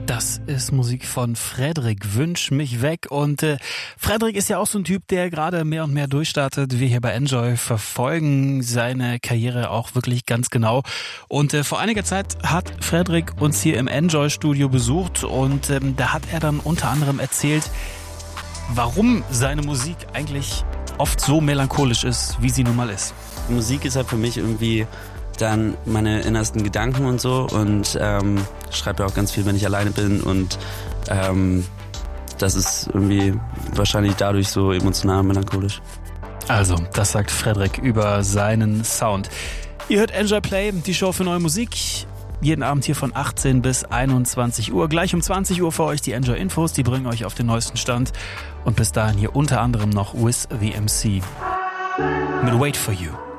Das ist Musik von Frederik, Wünsch mich weg. Und Frederik ist ja auch so ein Typ, der gerade mehr und mehr durchstartet. Wir hier bei Enjoy verfolgen seine Karriere auch wirklich ganz genau. Und vor einiger Zeit hat Frederik uns hier im Enjoy-Studio besucht und da hat er dann unter anderem erzählt, warum seine Musik eigentlich oft so melancholisch ist, wie sie nun mal ist. Musik ist halt für mich irgendwie dann meine innersten Gedanken und so und schreibe ja auch ganz viel, wenn ich alleine bin und das ist irgendwie wahrscheinlich dadurch so emotional melancholisch. Also, das sagt Frederik über seinen Sound. Ihr hört Enjoy Play, die Show für neue Musik. Jeden Abend hier von 18 bis 21 Uhr. Gleich um 20 Uhr für euch die Enjoy Infos, die bringen euch auf den neuesten Stand. Und bis dahin hier unter anderem noch Wiz the MC mit Wait for You.